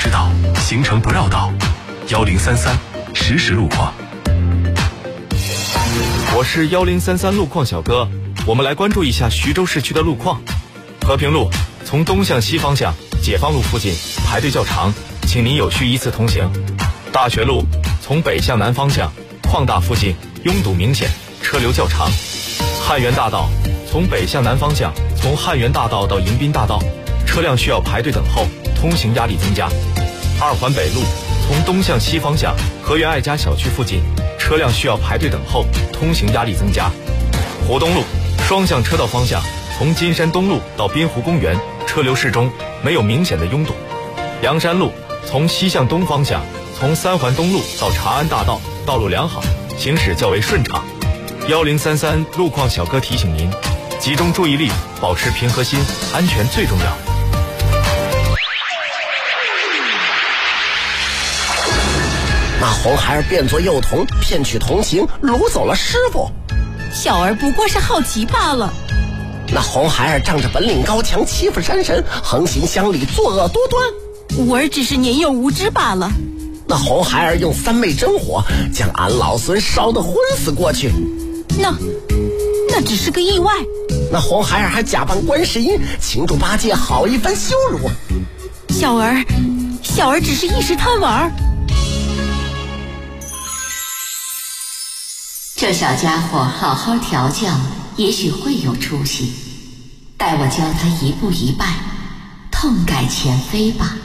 知道，行程不绕道。1033实时路况。 我是1033路况小哥，我们来关注一下徐州市区的路况。和平路从东向西方向解放路附近排队较长，请您有序依次通行。大学路从北向南方向矿大附近拥堵明显，车流较长。汉源大道从北向南方向，从汉源大道到迎宾大道，车辆需要排队等候，通行压力增加。二环北路从东向西方向河源爱家小区附近，车辆需要排队等候，通行压力增加。湖东路双向车道方向从金山东路到滨湖公园，车流适中，没有明显的拥堵。阳山路从西向东方向，从三环东路到长安大道，道路良好，行驶较为顺畅。1033路况小哥提醒您，集中注意力，保持平和心，安全最重要。 那红孩儿变作幼童，骗取同情，掳走了师傅。 小儿不过是好奇罢了。 那红孩儿仗着本领高强，欺负山神，横行乡里，作恶多端。 吾儿只是年幼无知罢了。 那红孩儿用3昧真火将俺老孙烧得昏死过去。 那只是个意外。 那红孩儿还假扮观世音，请助八戒好一番羞辱。 小儿只是一时贪玩。 这小家伙好好调教，也许会有出息。待我教他一步一拜，痛改前非吧。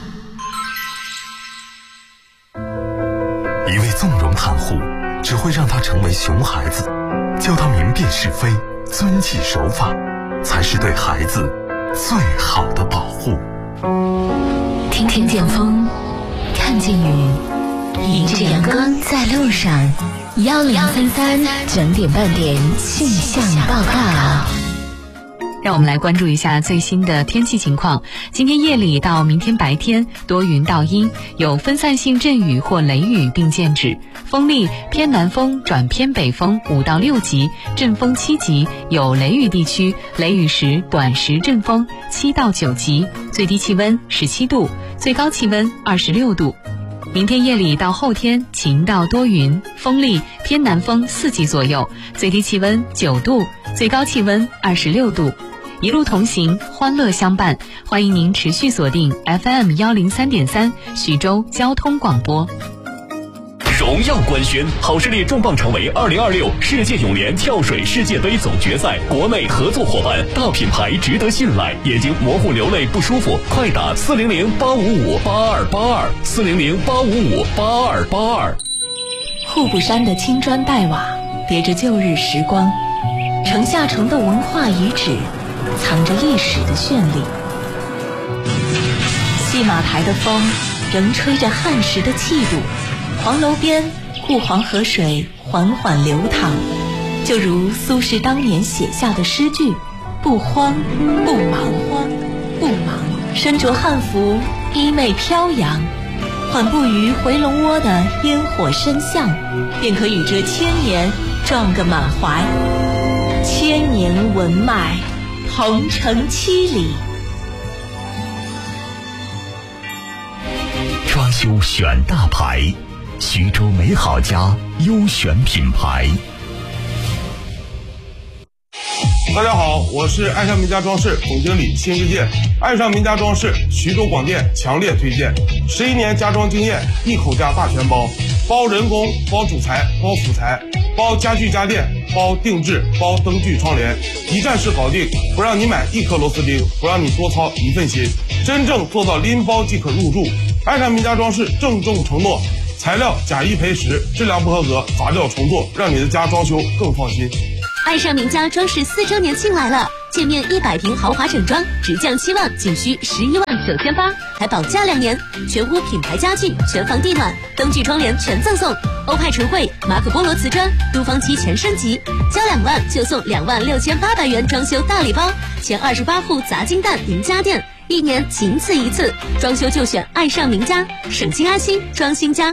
一味纵容袒护，只会让他成为熊孩子。教他明辨是非，遵纪守法，才是对孩子最好的保护。 听听见风，看见雨，迎着阳光在路上。1033整点半点气象报告。 让我们来关注一下最新的天气情况。今天夜里到明天白天多云到阴，有分散性阵雨或雷雨并见指，风力偏南风转偏北风5到6级，阵风7级，有雷雨地区雷雨时短时阵风7到9级，最低气温17度，最高气温26度。明天夜里到后天晴到多云，风力偏南风4级左右，最低气温9度，最高气温26度。一路同行，欢乐相伴，欢迎您持续锁定 FM 103.3徐州交通广播。 荣耀官宣，好视力重磅成为2026世界泳联跳水世界杯总决赛国内合作伙伴，大品牌值得信赖，眼睛模糊流泪不舒服，快打400-855-8282，400-855-8282。 户部山的青砖黛瓦叠着旧日时光，城下城的文化遗址藏着历史的绚丽。戏马台的风仍吹着汉时的气度，黄楼边顾黄河水缓缓流淌，就如苏轼当年写下的诗句：不慌不忙，不忙，身着汉服，衣袂飘扬，缓步于回龙窝的烟火深巷，便可与这千年撞个满怀。千年文脉，同城7里。 装修选大牌，徐州美好家优选品牌。 大家好，我是爱上名家装饰总经理辛世界。爱上名家装饰，徐州广电强烈推荐，11年家装经验，一口价大全包，包人工，包主材，包辅材，包家具家电，包定制，包灯具窗帘，一站式搞定，不让你买1颗螺丝钉，不让你多操1份心，真正做到拎包即可入住。爱上名家装饰郑重承诺，材料假1赔10，质量不合格砸掉重做，让你的家装修更放心。 爱上名家装饰4周年庆来了，建面100平豪华整装直降7万，仅需11.9万，还保价2年，全屋品牌家具，全房地暖，灯具窗帘全赠送，欧派纯汇，马可波罗瓷砖，都方漆全升级，交2万就送26800元装修大礼包，前28户砸金蛋赢家电，1年仅此一次，装修就选爱上名家，省心安心装新家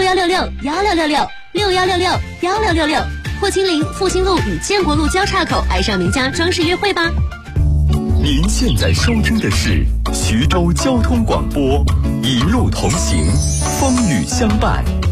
，61661666616616，霍金陵复兴路与建国路交叉口爱上名家装饰约会吧。 您现在收听的是徐州交通广播，一路同行，风雨相伴。